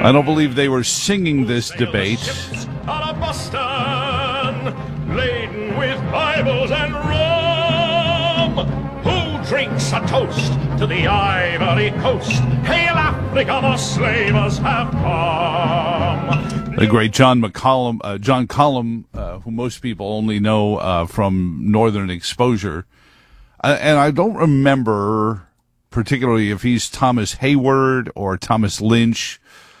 I don't believe they were singing this debate. On a Boston, laden with Bibles and rum. Who drinks a toast to the Ivory Coast? Hail Africa, the slavers have come. The great John Collum, who most people only know from Northern Exposure. And I don't remember particularly if he's Thomas Hayward or Thomas Lynch,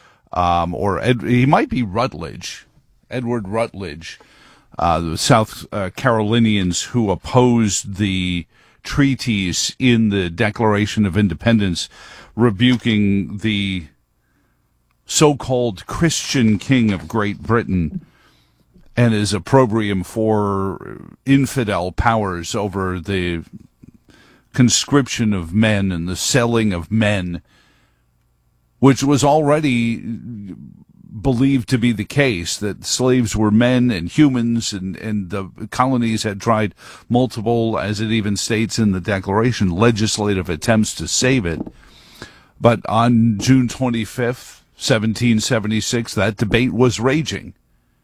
he might be Rutledge, Edward Rutledge, the South Carolinians who opposed the treaties in the Declaration of Independence, rebuking the so-called Christian king of Great Britain and his opprobrium for infidel powers over the conscription of men and the selling of men, which was already believed to be the case, that slaves were men and humans, and the colonies had tried multiple, as it even states in the Declaration, legislative attempts to save it. But on June 25th, 1776, that debate was raging.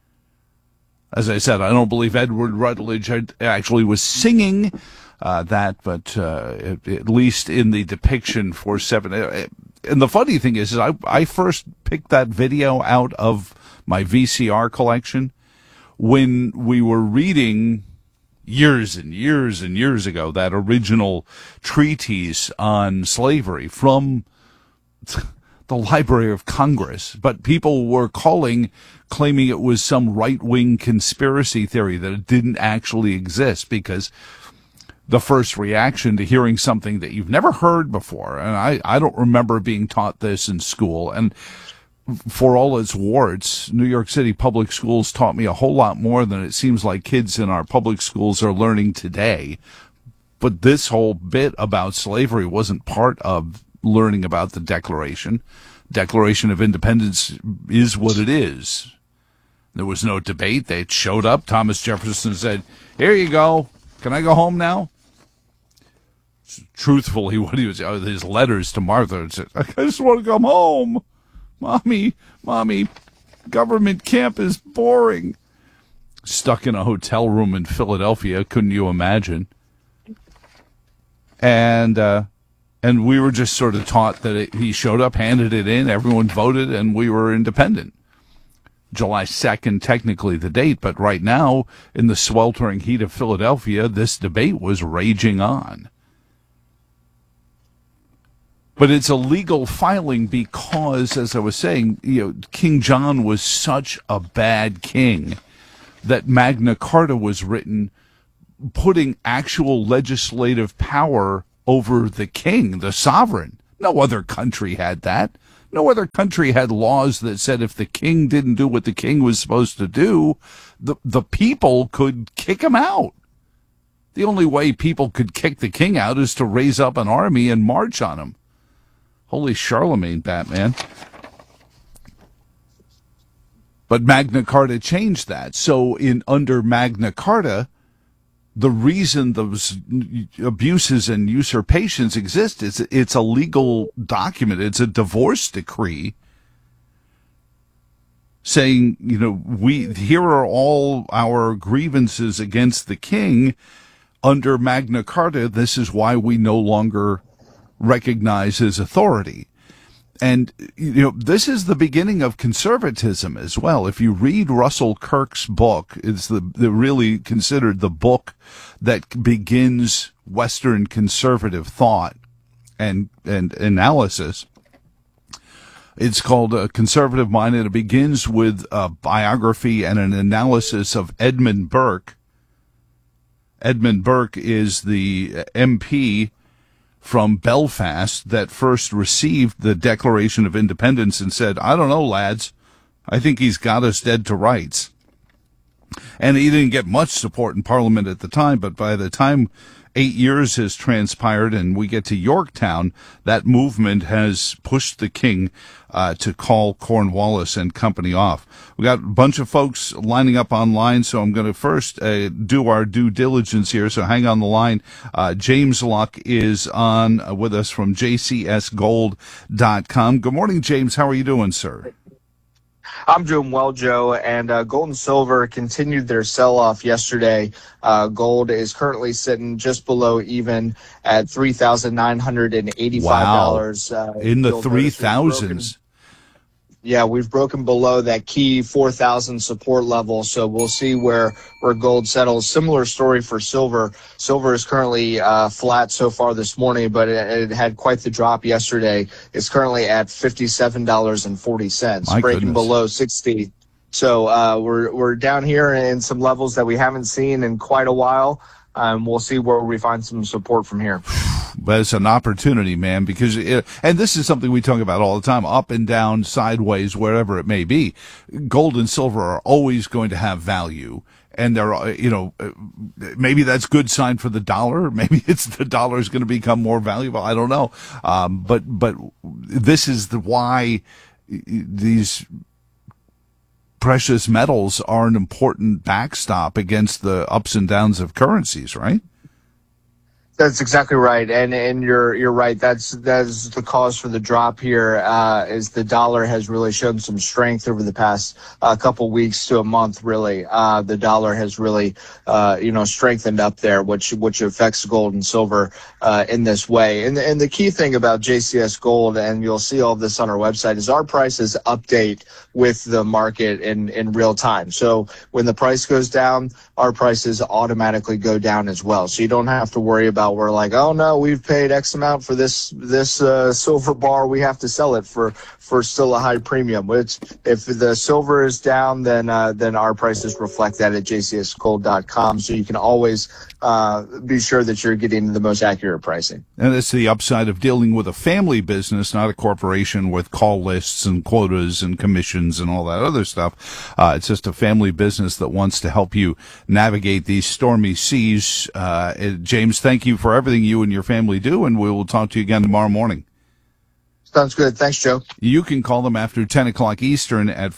As I said, I don't believe Edward Rutledge actually was singing that, but at least in the depiction for and the funny thing is I first picked that video out of my VCR collection when we were reading years and years and years ago that original treatise on slavery from the Library of Congress, but people were claiming it was some right-wing conspiracy theory, that it didn't actually exist, because the first reaction to hearing something that you've never heard before, and I don't remember being taught this in school, and for all its warts, New York City public schools taught me a whole lot more than it seems like kids in our public schools are learning today. But this whole bit about slavery wasn't part of learning about the Declaration. Declaration of Independence is what it is. There was no debate. They showed up. Thomas Jefferson said, "Here you go. Can I go home now?" Truthfully, what he was, his letters to Martha said, "I just want to come home. Mommy, government camp is boring." Stuck in a hotel room in Philadelphia, couldn't you imagine? And we were just sort of taught that he showed up, handed it in, everyone voted, and we were independent. July 2nd, technically the date, but right now, in the sweltering heat of Philadelphia, this debate was raging on. But it's a legal filing because, as I was saying, King John was such a bad king that Magna Carta was written putting actual legislative power over the king, the sovereign. No other country had that. No other country had laws that said if the king didn't do what the king was supposed to do, the people could kick him out. The only way people could kick the king out is to raise up an army and march on him. Holy Charlemagne, Batman. But Magna Carta changed that. So under Magna Carta, the reason those abuses and usurpations exist is it's a legal document. It's a divorce decree saying, here are all our grievances against the king. Under Magna Carta, this is why we no longer recognize his authority. And, this is the beginning of conservatism as well. If you read Russell Kirk's book, it's the really considered the book that begins Western conservative thought and analysis. It's called A Conservative Mind, and it begins with a biography and an analysis of Edmund Burke. Edmund Burke is the MP from Belfast that first received the Declaration of Independence and said, "I don't know, lads. I think he's got us dead to rights." And he didn't get much support in Parliament at the time, but by the time 8 years has transpired and we get to Yorktown, that movement has pushed the king to call Cornwallis and company off. We got a bunch of folks lining up online, so I'm going to first do our due diligence here, so hang on the line. James Luck is on with us from jcsgold.com. Good morning, James. How are you doing, sir? I'm doing well, Joe, and gold and silver continued their sell-off yesterday. Gold is currently sitting just below even at $3,985. Wow. In the 3,000s. Yeah, we've broken below that key 4,000 support level, so we'll see where gold settles. Similar story for silver. Silver is currently flat so far this morning, but it had quite the drop yesterday. It's currently at $57.40, breaking below 60. So we're down here in some levels that we haven't seen in quite a while. We'll see where we find some support from here. But it's an opportunity, man, because and this is something we talk about all the time, up and down, sideways, wherever it may be. Gold and silver are always going to have value. And they're, maybe that's good sign for the dollar. Maybe it's the dollar is going to become more valuable. I don't know. But this is why these precious metals are an important backstop against the ups and downs of currencies, right? That's exactly right, and you're right. That's the cause for the drop here. Is the dollar has really shown some strength over the past couple weeks to a month. Really, the dollar has really strengthened up there, which affects gold and silver in this way. And the key thing about JCS Gold, and you'll see all this on our website, is our prices update with the market in real time. So when the price goes down, our prices automatically go down as well. So you don't have to worry about we're like, oh no, we've paid X amount for this silver bar, we have to sell it for still a high premium. Which if the silver is down, then our prices reflect that at jcsgold.com. So you can always be sure that you're getting the most accurate pricing. And it's the upside of dealing with a family business, not a corporation with call lists and quotas and commissions and all that other stuff. It's just a family business that wants to help you navigate these stormy seas. James, thank you for everything you and your family do, and we will talk to you again tomorrow morning. Sounds good. Thanks, Joe. You can call them after 10 o'clock Eastern at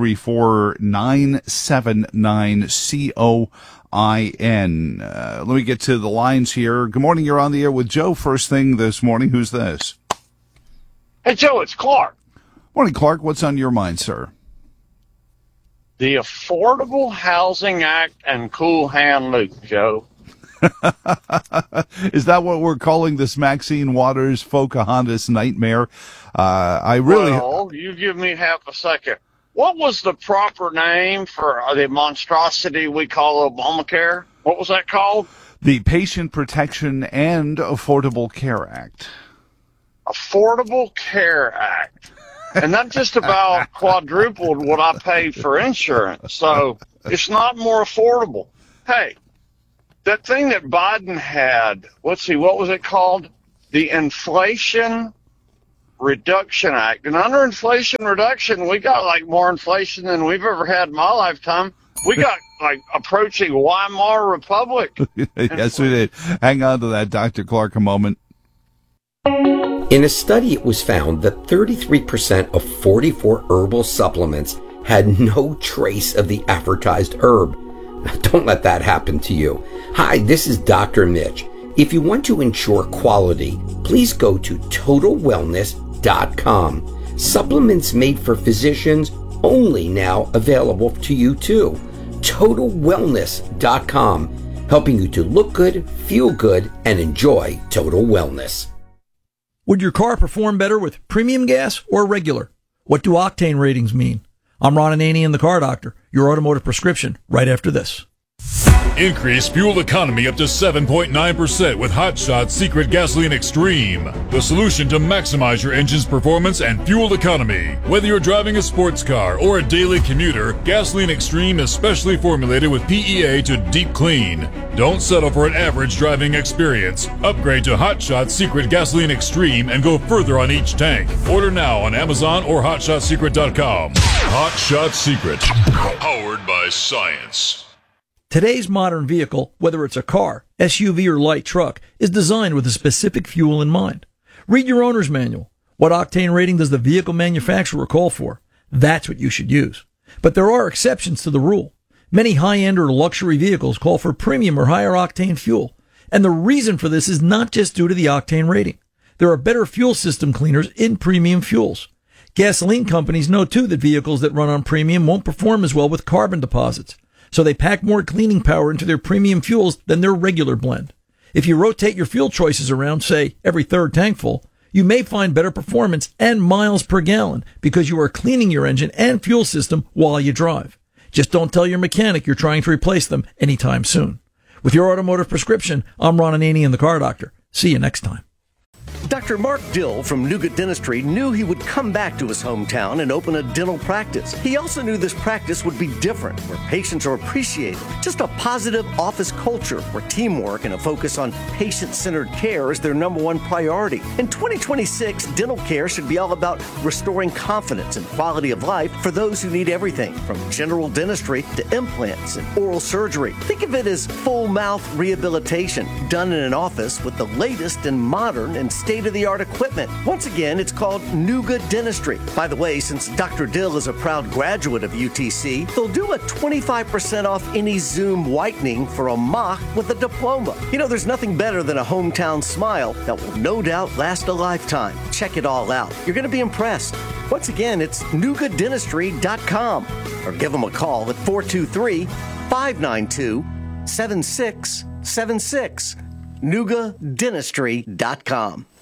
434-979-COIN. Let me get to the lines here. Good morning. You're on the air with Joe. First thing this morning. Who's this? Hey, Joe, it's Clark. Morning, Clark. What's on your mind, sir? The Affordable Housing Act and Cool Hand Luke, Joe. Is that what we're calling this Maxine Waters Pocahontas nightmare? Well, you give me half a second. What was the proper name for the monstrosity we call Obamacare? What was that called? The Patient Protection and Affordable Care Act. Affordable Care Act. And that just about quadrupled what I paid for insurance. So it's not more affordable. Hey, that thing that Biden had, what was it called? The Inflation Reduction Act. And under Inflation Reduction, we got like more inflation than we've ever had in my lifetime. We got like approaching Weimar Republic. Yes, we did. Hang on to that, Dr. Clark, a moment. In a study, it was found that 33% of 44 herbal supplements had no trace of the advertised herb. Don't let that happen to you. Hi, this is Dr. Mitch. If you want to ensure quality, please go to TotalWellness.com. Supplements made for physicians only now available to you too. TotalWellness.com, helping you to look good, feel good, and enjoy total wellness. Would your car perform better with premium gas or regular? What do octane ratings mean? I'm Ron Ananian, the Car Doctor, your automotive prescription, right after this. Increase fuel economy up to 7.9% with Hot Shot Secret Gasoline Extreme, the solution to maximize your engine's performance and fuel economy. Whether you're driving a sports car or a daily commuter, Gasoline Extreme is specially formulated with PEA to deep clean. Don't settle for an average driving experience. Upgrade to Hot Shot Secret Gasoline Extreme and go further on each tank. Order now on Amazon or HotShotSecret.com. Hot Shot Secret, powered by science. Today's modern vehicle, whether it's a car, SUV, or light truck, is designed with a specific fuel in mind. Read your owner's manual. What octane rating does the vehicle manufacturer call for? That's what you should use. But there are exceptions to the rule. Many high-end or luxury vehicles call for premium or higher octane fuel. And the reason for this is not just due to the octane rating. There are better fuel system cleaners in premium fuels. Gasoline companies know, too, that vehicles that run on premium won't perform as well with carbon deposits, so they pack more cleaning power into their premium fuels than their regular blend. If you rotate your fuel choices around, say, every third tank full, you may find better performance and miles per gallon because you are cleaning your engine and fuel system while you drive. Just don't tell your mechanic you're trying to replace them anytime soon. With your automotive prescription, I'm Ron Ananian, the Car Doctor. See you next time. Dr. Mark Dill from Nougat Dentistry knew he would come back to his hometown and open a dental practice. He also knew this practice would be different, where patients are appreciated. Just a positive office culture where teamwork and a focus on patient-centered care is their number one priority. In 2026, dental care should be all about restoring confidence and quality of life for those who need everything, from general dentistry to implants and oral surgery. Think of it as full mouth rehabilitation done in an office with the latest and modern and state-of-the-art equipment. Once again, it's called Nougat Dentistry. By the way, since Dr. Dill is a proud graduate of UTC, they'll do a 25% off any Zoom whitening for a mock with a diploma. You know, there's nothing better than a hometown smile that will no doubt last a lifetime. Check it all out. You're going to be impressed. Once again, it's nougatdentistry.com or give them a call at 423-592-7676. nougatdentistry.com.